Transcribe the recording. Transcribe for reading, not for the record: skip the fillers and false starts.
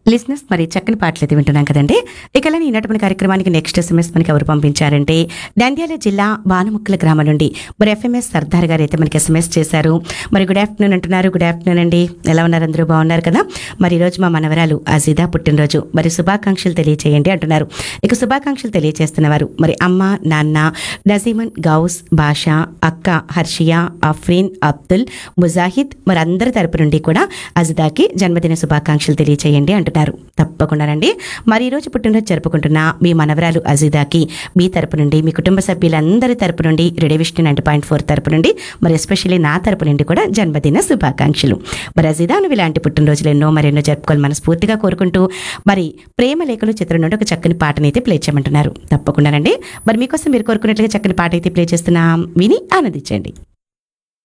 లిజినెస్ మరి చక్కని పాటలు అయితే వింటున్నాం కదండి. ఇక ఈనాటి మన కార్యక్రమానికి నెక్స్ట్ ఎస్ఎంఎస్ మనకి ఎవరు పంపించారంటే నంద్యాల జిల్లా బానుముక్కల గ్రామం నుండి మరి ఎఫ్ఎంఎస్ సర్దార్ గారు అయితే మనకి ఎస్ఎంఎస్ చేశారు. మరి గుడ్ ఆఫ్టర్నూన్ అంటున్నారు. గుడ్ ఆఫ్టర్నూన్ అండి, ఎలా ఉన్నారు? అందరూ బాగున్నారు కదా? మరి ఈరోజు మా మనవరాలు అజీదా పుట్టినరోజు, మరి శుభాకాంక్షలు తెలియచేయండి అంటున్నారు. ఇక శుభాకాంక్షలు తెలియజేస్తున్నవారు మరి అమ్మ, నాన్న, నజీమన్, గౌస్, బాషా, అక్క హర్షియా, అఫ్రీన్, అబ్దుల్, ముజాహిద్, మరి అందరి తరపు నుండి కూడా అజీదాకి జన్మదిన శుభాకాంక్షలు తెలియచేయండి అంటున్నారు. తప్పకుండానండి. మరి ఈ రోజు పుట్టినరోజు జరుపుకుంటున్న మీ మనవరాలు అజీదాకి మీ తరపు నుండి, మీ కుటుంబ సభ్యులందరి తరపు నుండి, రేడియో విష్ణు 90.4 తరపు నుండి, మరి ఎస్పెషల్లీ నా తరపు నుండి కూడా జన్మదిన శుభాకాంక్షలు. మరి అజీదా నువ్వు ఇలాంటి పుట్టినరోజులు ఎన్నో జరుపుకోవాలి మనస్ఫూర్తిగా కోరుకుంటూ మరి ప్రేమ లేఖలు చిత్రం నుండి ఒక చక్కని పాటని అయితే ప్లే చేయమంటున్నారు. తప్పకుండానండి. మరి మీకోసం మీరు కోరుకున్నట్లుగా చక్కని పాట అయితే ప్లే చేస్తున్నాం, విని ఆనందించండి.